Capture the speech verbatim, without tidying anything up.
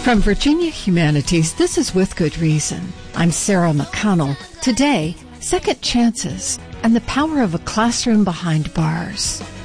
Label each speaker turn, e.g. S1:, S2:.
S1: From Virginia Humanities, this is With Good Reason. I'm Sarah McConnell. Today, second chances and the power of a classroom behind bars.